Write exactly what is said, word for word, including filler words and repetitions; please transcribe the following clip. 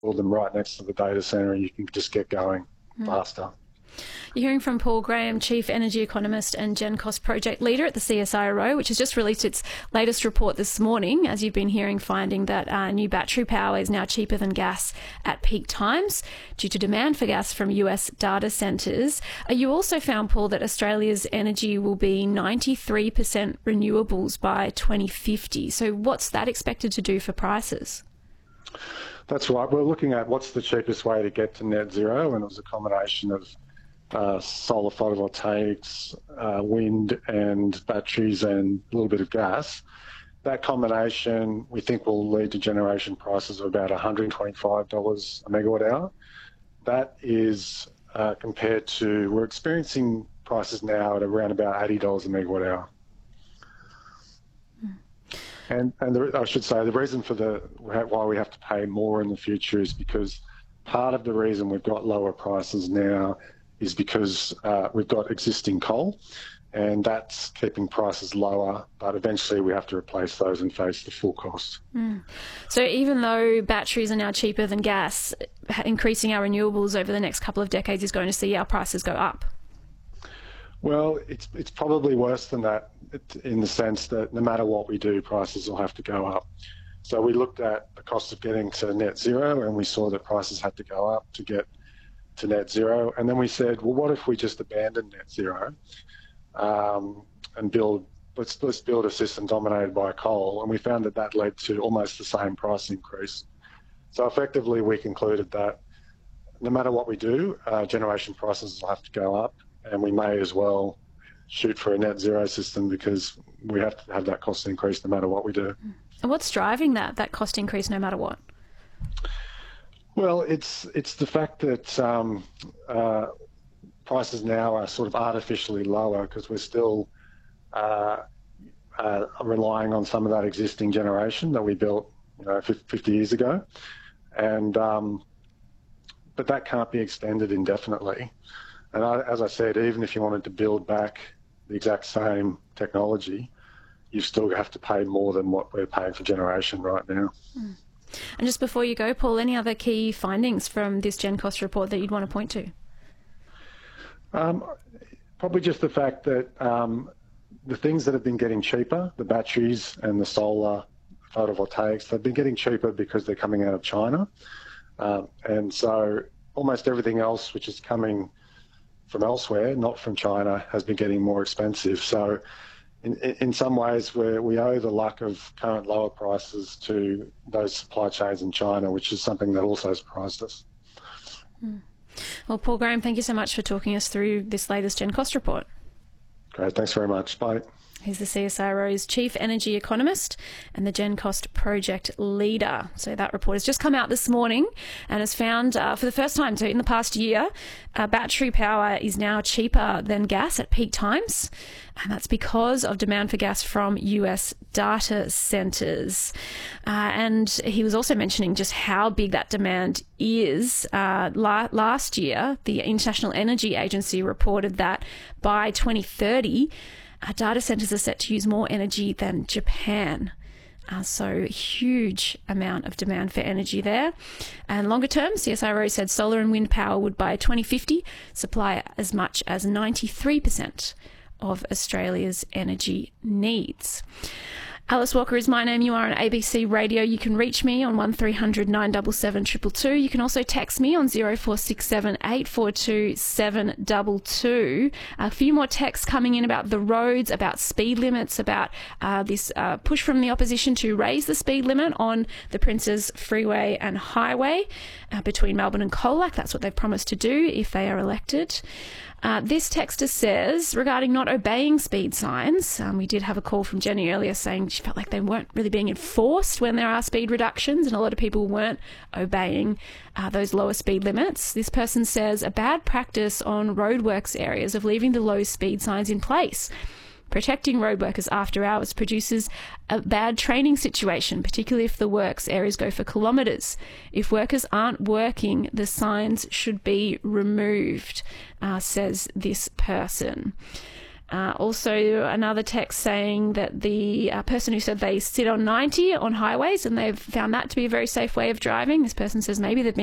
build them right next to the data centre and you can just get going mm. faster. You're hearing from Paul Graham, Chief Energy Economist and GenCost Project Leader at the C S I R O, which has just released its latest report this morning, as you've been hearing, finding that uh, new battery power is now cheaper than gas at peak times due to demand for gas from U S data centres. Uh, you also found, Paul, that Australia's energy will be ninety-three percent renewables by twenty fifty. So what's that expected to do for prices? That's right. We're looking at what's the cheapest way to get to net zero, and it was a combination of uh, solar photovoltaics, uh, wind and batteries and a little bit of gas. That combination, we think, will lead to generation prices of about one hundred twenty-five dollars a megawatt hour. That is uh, compared to, we're experiencing prices now at around about eighty dollars a megawatt hour. And, and the, I should say the reason for the why we have to pay more in the future is because part of the reason we've got lower prices now is because uh, we've got existing coal, and that's keeping prices lower, but eventually we have to replace those and face the full cost. Mm. So even though batteries are now cheaper than gas, increasing our renewables over the next couple of decades is going to see our prices go up? Well, it's it's probably worse than that, in the sense that no matter what we do, prices will have to go up. So we looked at the cost of getting to net zero, and we saw that prices had to go up to get to net zero. And then we said, well, what if we just abandon net zero um, and build, let's, let's build a system dominated by coal? And we found that that led to almost the same price increase. So effectively, we concluded that no matter what we do, uh, generation prices will have to go up. And we may as well shoot for a net zero system because we have to have that cost increase no matter what we do. And what's driving that, that cost increase no matter what? Well, it's it's the fact that um, uh, prices now are sort of artificially lower because we're still uh, uh, relying on some of that existing generation that we built, you know, fifty years ago. And um, but that can't be extended indefinitely. And I, as I said, even if you wanted to build back the exact same technology, you still have to pay more than what we're paying for generation right now. Mm. And just before you go, Paul, any other key findings from this GenCost report that you'd want to point to? Um, probably just the fact that um, the things that have been getting cheaper, the batteries and the solar photovoltaics, they've been getting cheaper because they're coming out of China. Um, and so almost everything else which is coming from elsewhere, not from China, has been getting more expensive. So in, in some ways we we owe the luck of current lower prices to those supply chains in China, which is something that also surprised us. Mm. Well, Paul Graham, thank you so much for talking us through this latest GenCost report. Great, thanks very much. Bye. He's the C S I R O's Chief Energy Economist and the GenCost Project Leader. So that report has just come out this morning and has found uh, for the first time so in the past year, uh, battery power is now cheaper than gas at peak times. And that's because of demand for gas from U S data centres. Uh, and he was also mentioning just how big that demand is. Uh, la- last year, the International Energy Agency reported that by twenty thirty, Uh, data centres are set to use more energy than Japan. Uh, so huge amount of demand for energy there. And longer term, C S I R O said solar and wind power would by twenty fifty supply as much as ninety-three percent of Australia's energy needs. Alice Walker is my name. You are on A B C Radio. You can reach me on one three hundred nine seven seven two two two. You can also text me on zero four six seven eight four two seven two two. A few more texts coming in about the roads, about speed limits, about uh, this uh, push from the opposition to raise the speed limit on the Princes Freeway and Highway uh, between Melbourne and Colac. That's what they've promised to do if they are elected. Uh, this texter says, regarding not obeying speed signs, um, we did have a call from Jenny earlier saying she felt like they weren't really being enforced when there are speed reductions, and a lot of people weren't obeying uh, those lower speed limits. This person says, a bad practice on roadworks areas of leaving the low speed signs in place. Protecting road workers after hours produces a bad training situation, particularly if the works areas go for kilometres. If workers aren't working, the signs should be removed, uh, says this person. Uh, also, another text saying that the uh, person who said they sit on ninety on highways and they've found that to be a very safe way of driving. This person says maybe they've been